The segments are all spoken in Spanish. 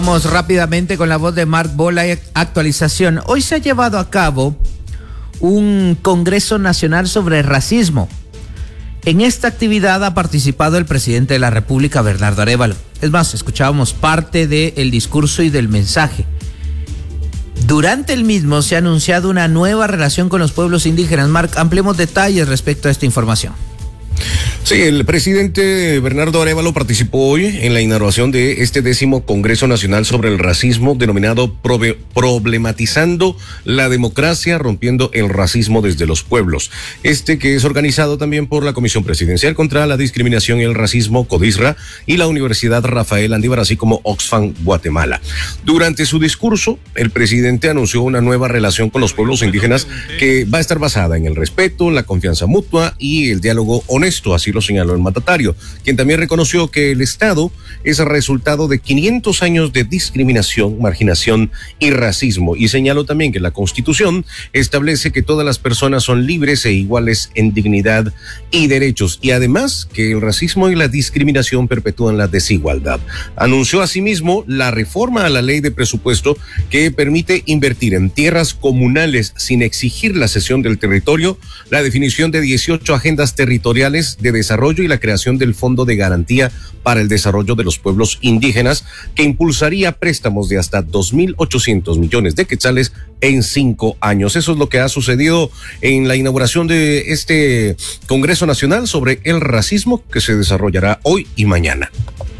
Vamos rápidamente con la voz de Mark Bola y actualización. Hoy se ha llevado a cabo un Congreso Nacional sobre Racismo. En esta actividad ha participado el presidente de la República, Bernardo Arévalo. Es más, escuchábamos parte del discurso y del mensaje. Durante el mismo se ha anunciado una nueva relación con los pueblos indígenas. Marc, ampliemos detalles respecto a esta información. Sí, el presidente Bernardo Arévalo participó hoy en la inauguración de este 10º Congreso Nacional sobre el Racismo, denominado Problematizando la Democracia, rompiendo el racismo desde los pueblos. Que es organizado también por la Comisión Presidencial contra la Discriminación y el Racismo, CODISRA, y la Universidad Rafael Andívar, así como Oxfam Guatemala. Durante su discurso, el presidente anunció una nueva relación con los pueblos indígenas que va a estar basada en el respeto, la confianza mutua y el diálogo honesto, así lo señaló el mandatario, quien también reconoció que el Estado es el resultado de 500 años de discriminación, marginación y racismo, y señaló también que la Constitución establece que todas las personas son libres e iguales en dignidad y derechos, y además que el racismo y la discriminación perpetúan la desigualdad. Anunció asimismo la reforma a la ley de presupuesto que permite invertir en tierras comunales sin exigir la cesión del territorio, la definición de 18 agendas territoriales de desarrollo y la creación del Fondo de Garantía para el Desarrollo de los Pueblos Indígenas, que impulsaría préstamos de hasta 2.800 millones de quetzales en 5 años. Eso es lo que ha sucedido en la inauguración de este Congreso Nacional sobre el Racismo, que se desarrollará hoy y mañana.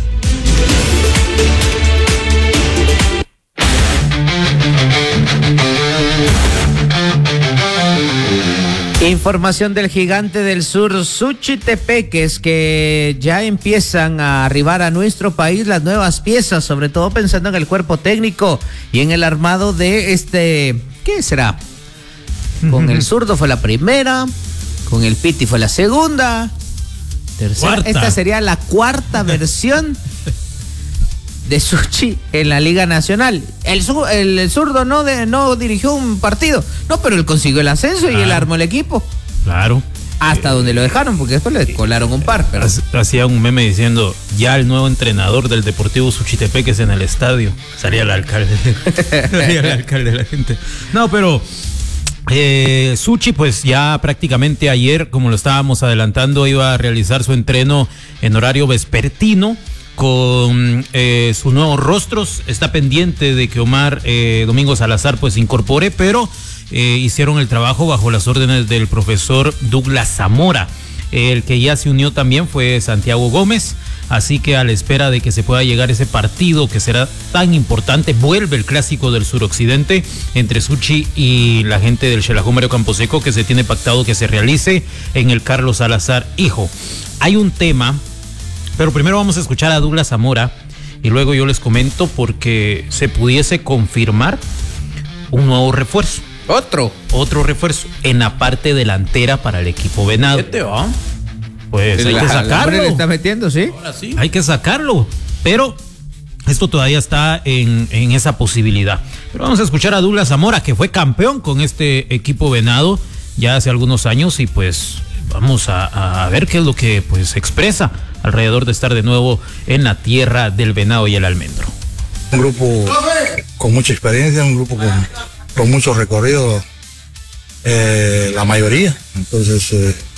Información del Gigante del Sur, Suchitepeques, que ya empiezan a arribar a nuestro país las nuevas piezas, sobre todo pensando en el cuerpo técnico y en el armado de ¿qué será? Con el zurdo fue la primera, con el Piti fue la segunda, tercera, cuarta. Esta sería la cuarta versión de Suchi en la Liga Nacional. El zurdo no dirigió un partido, no, pero él consiguió el ascenso y él armó el equipo. Claro. Hasta donde lo dejaron, porque después le colaron un par. Pero hacía un meme diciendo, ya el nuevo entrenador del Deportivo Suchitepeques en el estadio. Salía el alcalde. La gente. No, pero Suchi, pues ya prácticamente ayer, como lo estábamos adelantando, iba a realizar su entreno en horario vespertino con sus nuevos rostros. Está pendiente de que Omar Domingo Salazar pues incorpore, pero hicieron el trabajo bajo las órdenes del profesor Douglas Zamora. El que ya se unió también fue Santiago Gómez, así que a la espera de que se pueda llegar ese partido que será tan importante, vuelve el clásico del suroccidente entre Suchi y la gente del Xelajú Mario Camposeco, que se tiene pactado que se realice en el Carlos Salazar Hijo. Hay un tema, pero primero vamos a escuchar a Douglas Zamora y luego yo les comento porque se pudiese confirmar un nuevo refuerzo. Otro refuerzo en la parte delantera para el equipo venado. ¿Qué te va? Pues hay que sacarlo. Le está metiendo, ¿sí? Ahora sí. Hay que sacarlo, pero esto todavía está en esa posibilidad. Pero vamos a escuchar a Douglas Zamora, que fue campeón con este equipo venado ya hace algunos años, y pues vamos a ver qué es lo que pues expresa alrededor de estar de nuevo en la tierra del venado y el almendro. Un grupo con mucha experiencia, un grupo con mucho recorrido, la mayoría. Entonces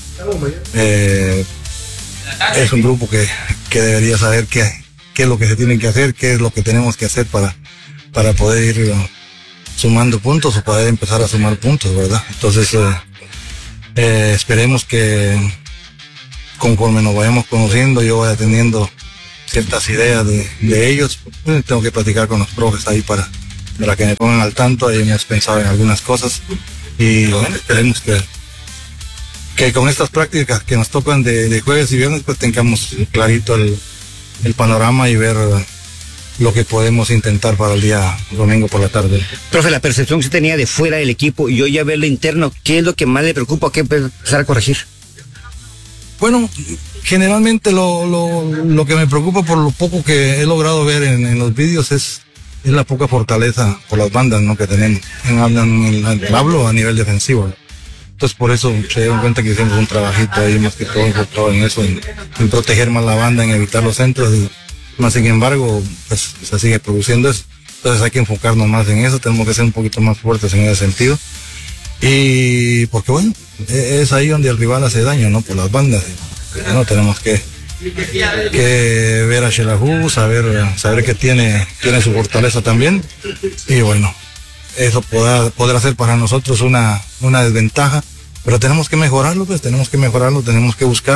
es un grupo que debería saber qué es lo que se tiene que hacer, qué es lo que tenemos que hacer para poder ir sumando puntos o poder empezar a sumar puntos, ¿verdad? Entonces esperemos que conforme nos vayamos conociendo, yo vaya teniendo ciertas ideas de ellos. Tengo que platicar con los profes ahí para que me pongan al tanto. Ahí hemos pensado en algunas cosas y bueno, esperemos que con estas prácticas que nos tocan de jueves y viernes pues tengamos clarito el panorama y ver lo que podemos intentar para el día domingo por la tarde. Profe, la percepción que usted tenía de fuera del equipo y hoy ya verlo interno, ¿qué es lo que más le preocupa? ¿Qué empezar a corregir? Bueno, generalmente lo que me preocupa por lo poco que he logrado ver en los vídeos es la poca fortaleza por las bandas, ¿no?, que tenemos. Hablo a nivel defensivo, ¿no? Entonces por eso se dieron cuenta que hicimos un trabajito ahí más que todo enfocado en eso, en proteger más la banda, en evitar los centros Más sin embargo, pues se sigue produciendo eso. Entonces hay que enfocarnos más en eso, tenemos que ser un poquito más fuertes en ese sentido. Y porque bueno, es ahí donde el rival hace daño, ¿no? Por las bandas. No tenemos que ver a Xelajú, saber que tiene su fortaleza también. Y bueno, eso podrá ser para nosotros una desventaja, pero tenemos que mejorarlo, tenemos que buscar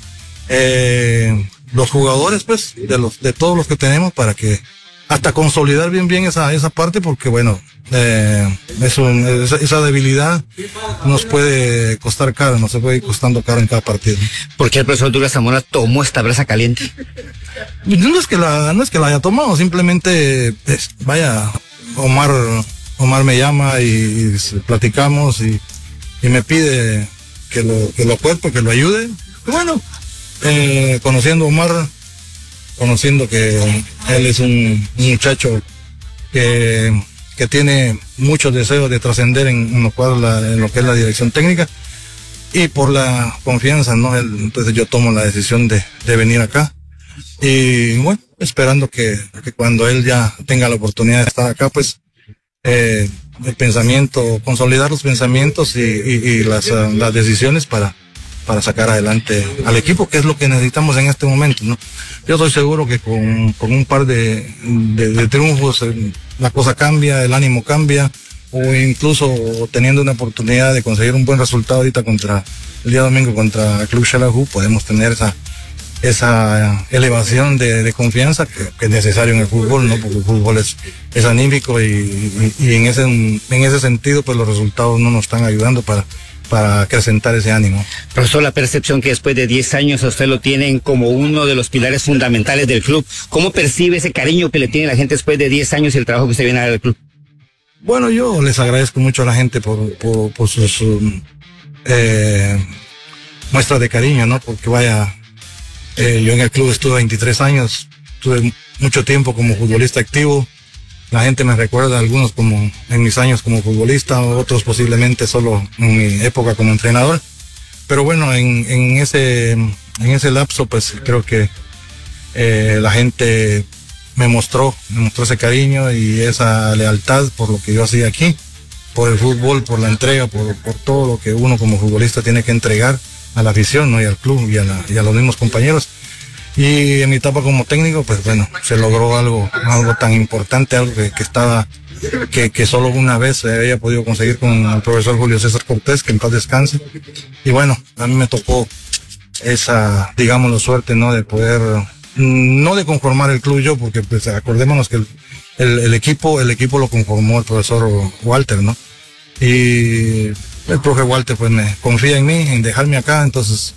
los jugadores, pues, de todos los que tenemos para que hasta consolidar bien esa parte, porque bueno, esa debilidad nos puede costar caro, nos puede ir costando caro en cada partido. ¿Por qué el profesor Douglas Zamora tomó esta brasa caliente? No es que la haya tomado, simplemente vaya, Omar me llama y platicamos y me pide que lo cuerpo, que lo ayude. Y bueno, conociendo a Omar, conociendo que él es un muchacho que tiene muchos deseos de trascender en lo que es la dirección técnica, y por la confianza, ¿no? Entonces yo tomo la decisión de venir acá, y bueno, esperando que cuando él ya tenga la oportunidad de estar acá, pues el pensamiento, consolidar los pensamientos y las decisiones para sacar adelante al equipo, que es lo que necesitamos en este momento, ¿no? Yo estoy seguro que con un par de triunfos la cosa cambia, el ánimo cambia, o incluso teniendo una oportunidad de conseguir un buen resultado ahorita el día domingo contra el Club Xelajú, podemos tener esa elevación de confianza que es necesario en el fútbol, ¿no? Porque el fútbol es anímico y en ese sentido, pues los resultados no nos están ayudando para acrecentar ese ánimo. Profesor, la percepción que después de 10 años a usted lo tienen como uno de los pilares fundamentales del club, ¿cómo percibe ese cariño que le tiene la gente después de 10 años y el trabajo que usted viene a dar al club? Bueno, yo les agradezco mucho a la gente por sus muestras de cariño, ¿no? Porque vaya, yo en el club estuve 23 años, tuve mucho tiempo como futbolista activo. La gente me recuerda, algunos como en mis años como futbolista, otros posiblemente solo en mi época como entrenador. Pero bueno, en ese lapso, pues creo que la gente me mostró ese cariño y esa lealtad por lo que yo hacía aquí, por el fútbol, por la entrega, por todo lo que uno como futbolista tiene que entregar a la afición, ¿no? Y al club y a los mismos compañeros. Y en mi etapa como técnico, pues bueno, se logró algo tan importante, algo que solo una vez se había podido conseguir con el profesor Julio César Cortés, que en paz descanse. Y bueno, a mí me tocó esa, digámoslo, suerte, ¿no? De poder, no de conformar el club yo, porque pues acordémonos que el equipo lo conformó el profesor Walter, ¿no? Y el profe Walter pues me confía en mí, en dejarme acá, entonces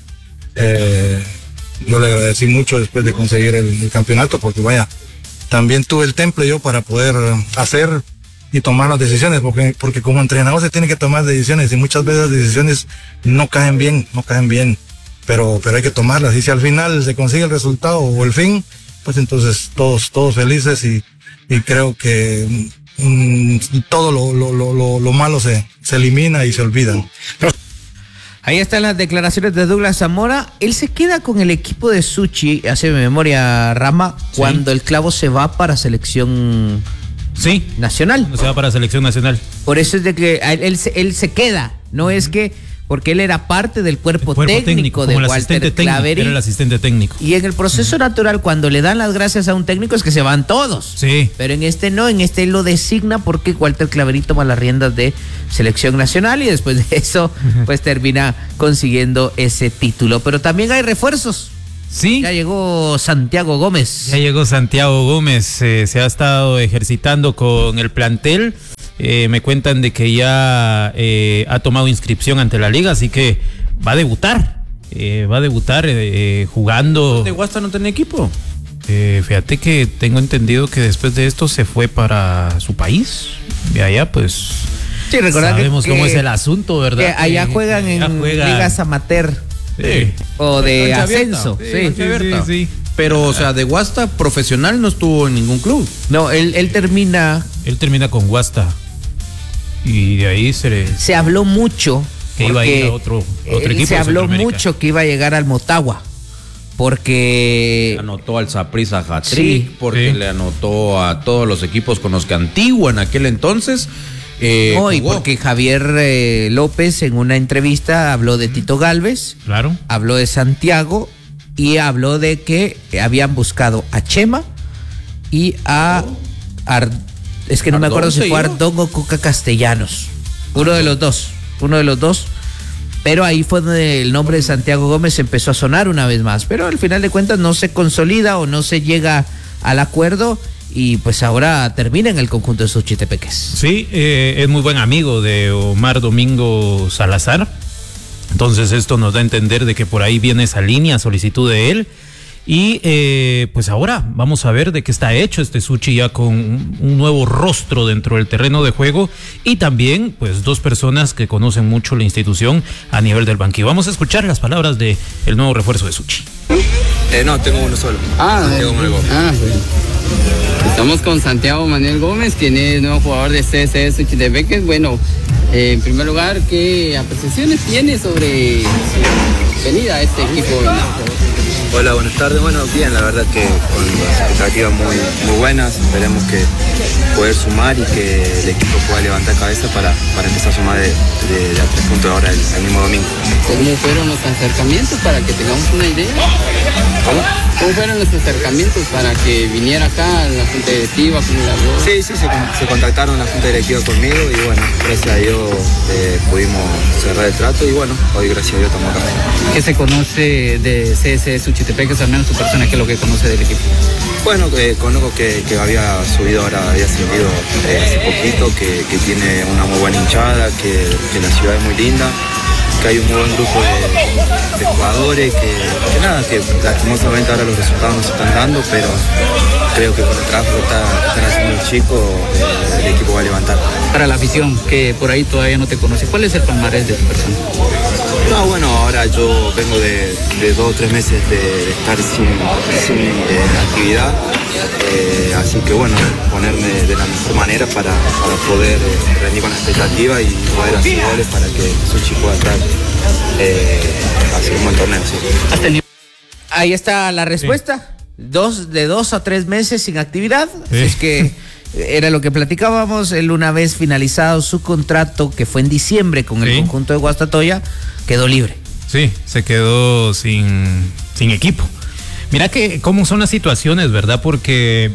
yo le agradecí mucho después de conseguir el campeonato, porque vaya, también tuve el temple yo para poder hacer y tomar las decisiones, porque como entrenador se tiene que tomar decisiones y muchas veces las decisiones no caen bien, pero hay que tomarlas, y si al final se consigue el resultado o el fin, pues entonces todos felices, y creo que todo lo malo se elimina y se olvida. Ahí están las declaraciones de Douglas Zamora. Él se queda con el equipo de Suchi, hace memoria Rama, cuando el Clavo se va para selección nacional. Se va para selección nacional. Por eso es de que él se queda, no es que, porque él era parte del cuerpo técnico de Walter Claverí. Era el asistente técnico. Y en el proceso natural, cuando le dan las gracias a un técnico, es que se van todos. Sí. Pero en este no, en este él lo designa porque Walter Claverí toma las riendas de selección nacional y después de eso, pues termina consiguiendo ese título. Pero también hay refuerzos. Sí. Ya llegó Santiago Gómez. Se ha estado ejercitando con el plantel. Me cuentan de que ya ha tomado inscripción ante la liga, así que va a debutar. Jugando. ¿De Guasta no tiene equipo? Fíjate que tengo entendido que después de esto se fue para su país. Y allá pues sí, sabemos cómo es el asunto, ¿verdad? Que allá juegan en ligas amateur. Sí. O de ascenso. Sí. Pero, o sea, de Guasta profesional no estuvo en ningún club. No, él termina. Él termina con Guasta. Y de ahí se habló mucho que iba a ir a otro equipo. Se habló mucho que iba a llegar al Motagua. porque Anotó al Saprissa hat-trick, Sí, porque sí. le anotó a todos los equipos con los que Antigua en aquel entonces no, y jugó. porque Javier López en una entrevista habló de Tito Galvez, Claro. habló de Santiago y habló de que habían buscado a Chema y a es que no me Ardón acuerdo si se fue iba. Ardón o Cuca Castellanos. Uno de los dos. Pero ahí fue donde el nombre de Santiago Gómez empezó a sonar una vez más. Pero al final de cuentas no se consolida o no se llega al acuerdo y pues ahora termina en el conjunto de Suchitepeques. Sí, es muy buen amigo de Omar Domingo Salazar. Entonces esto nos da a entender de que por ahí viene esa línea, solicitud de él. Y pues ahora vamos a ver de qué está hecho este Suchi ya con un nuevo rostro dentro del terreno de juego y también pues dos personas que conocen mucho la institución a nivel del banquillo. Vamos a escuchar las palabras de el nuevo refuerzo de Suchi. No, tengo uno solo. Santiago Manuel Gómez. Bueno. Estamos con Santiago Manuel Gómez, quien es nuevo jugador de CSS Suchitepeques. Bueno, en primer lugar, ¿qué apreciaciones tiene sobre su venida a este equipo? Hola, buenas tardes. Bueno, bien, la verdad que con las expectativas muy buenas. Esperemos que poder sumar y que el equipo pueda levantar cabeza para empezar a sumar de a 3 puntos ahora el mismo domingo. ¿Cómo fueron los acercamientos para que tengamos una idea? ¿Cómo fueron los acercamientos para que viniera acá la junta directiva? Sí, se contactaron la junta directiva conmigo y bueno, gracias a Dios pudimos cerrar el trato y bueno, hoy gracias a Dios estamos acá. ¿Qué se conoce de CSS Suchitepeques, al menos tu persona, qué es lo que conoce del equipo? Bueno, conozco que había subido ahora, había ascendido hace poquito, que tiene una muy buena hinchada, que la ciudad es muy linda, que hay un muy buen grupo de jugadores, que lastimosamente ahora los resultados no se están dando, pero creo que con el trabajo que están haciendo los chicos, el equipo va a levantar. Para la afición, que por ahí todavía no te conoce, ¿cuál es el palmarés de tu persona? No, bueno, ahora yo vengo de 2 o 3 meses de estar sin actividad, así que bueno, ponerme de la mejor manera para poder rendir con la expectativa y poder hacer goles para que Suchi pueda estar hacer un buen torneo. Sí. Ahí está la respuesta. De 2 a 3 meses sin actividad. Sí. Es que era lo que platicábamos. Él, una vez finalizado su contrato, que fue en diciembre con el conjunto de Guastatoya, quedó libre. Sí, se quedó sin equipo. Mira que cómo son las situaciones, ¿verdad? Porque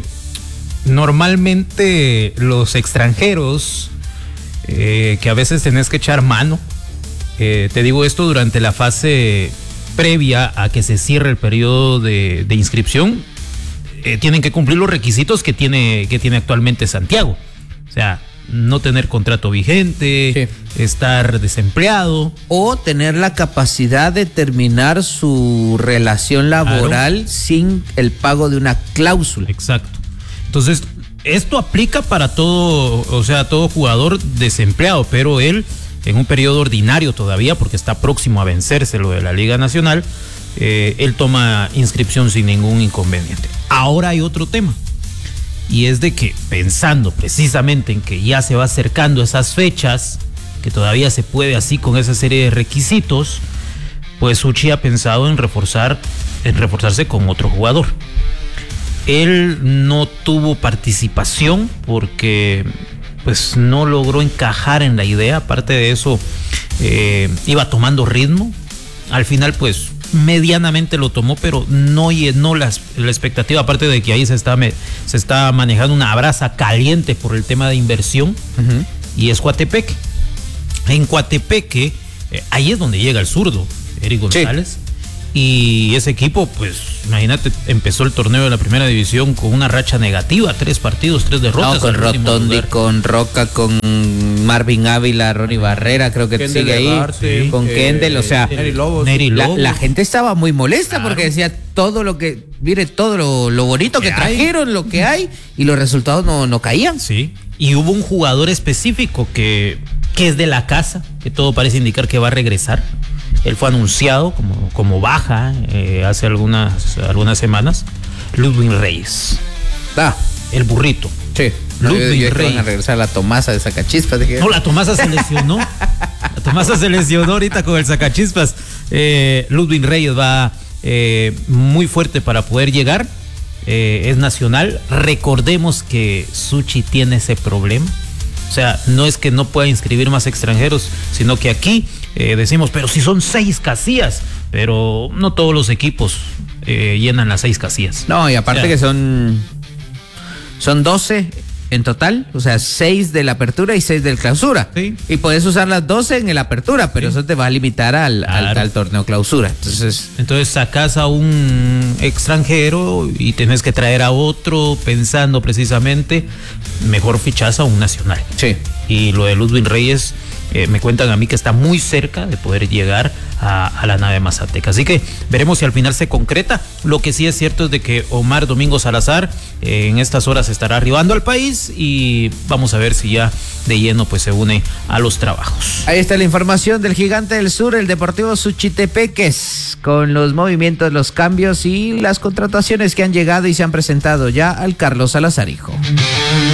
normalmente los extranjeros que a veces tenés que echar mano, te digo esto durante la fase previa a que se cierre el periodo de inscripción, tienen que cumplir los requisitos que tiene actualmente Santiago. O sea, no tener contrato vigente, estar desempleado. O tener la capacidad de terminar su relación laboral sin el pago de una cláusula. Exacto. Entonces, esto aplica para todo, o sea, todo jugador desempleado, pero él, en un periodo ordinario todavía, porque está próximo a vencerse lo de la Liga Nacional, él toma inscripción sin ningún inconveniente. Ahora hay otro tema, y es de que pensando precisamente en que ya se va acercando esas fechas, que todavía se puede así con esa serie de requisitos, pues Suchi ha pensado en reforzarse con otro jugador. Él no tuvo participación porque pues no logró encajar en la idea. Aparte de eso, iba tomando ritmo. Al final pues medianamente lo tomó, pero no llenó la expectativa. Aparte de que ahí se está manejando una brasa caliente por el tema de inversión. Y es Coatepeque. En Coatepeque, ahí es donde llega el zurdo, Eric González. Y ese equipo, pues, imagínate, empezó el torneo de la primera división con una racha negativa, 3 partidos, 3 derrotas. No, con Rotondi, con Roca, con Marvin Ávila, Ronnie Barrera, creo que Kendall sigue ahí, Legarte, con Kendall, o sea, Neri Lobos. La gente estaba muy molesta porque decía todo lo que, mire, todo lo bonito que trajeron, lo que hay, y los resultados no caían. Sí, y hubo un jugador específico que es de la casa, que todo parece indicar que va a regresar. Él fue anunciado como baja hace algunas semanas. Ludwig Reyes. El burrito. Sí. Ludwig Reyes. Van a regresar la Tomasa de Sacachispas. No, la Tomasa se lesionó. La Tomasa se lesionó ahorita con el Sacachispas. Ludwig Reyes va muy fuerte para poder llegar. Es nacional. Recordemos que Suchi tiene ese problema. O sea, no es que no pueda inscribir más extranjeros, sino que aquí decimos, pero si son 6 casillas, pero no todos los equipos llenan las 6 casillas. No, y aparte, o sea, que son 12 en total, o sea, 6 de la apertura y 6 del clausura. Sí. Y puedes usar las 12 en el apertura, pero sí, eso te va a limitar al torneo clausura. Entonces sacas a un extranjero y tenés que traer a otro pensando precisamente, mejor fichás a un nacional. Sí. Y lo de Ludwig Reyes, me cuentan a mí que está muy cerca de poder llegar a la nave Mazateca. Así que veremos si al final se concreta. Lo que sí es cierto es de que Omar Domingo Salazar en estas horas estará arribando al país y vamos a ver si ya de lleno pues se une a los trabajos. Ahí está la información del Gigante del Sur, el Deportivo Suchitepeques, con los movimientos, los cambios y las contrataciones que han llegado y se han presentado ya al Carlos Salazar hijo.